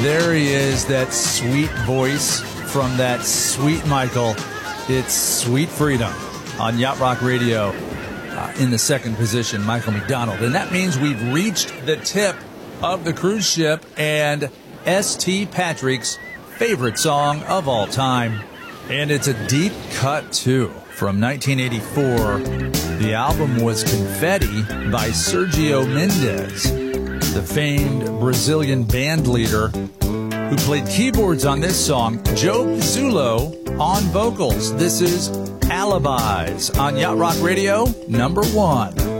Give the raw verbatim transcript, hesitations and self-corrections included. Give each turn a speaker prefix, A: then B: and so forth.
A: There he is, that sweet voice from that sweet Michael. It's Sweet Freedom on Yacht Rock Radio. Uh, in the second position, Michael McDonald. And that means we've reached the tip of the cruise ship and S T Patrick's favorite song of all time. And it's a deep cut, too, from nineteen eighty-four. The album was Confetti by Sergio Mendes, the famed Brazilian band leader who played keyboards on this song. Joe Pizzullo on vocals. This is Alibis on Yacht Rock Radio, number one.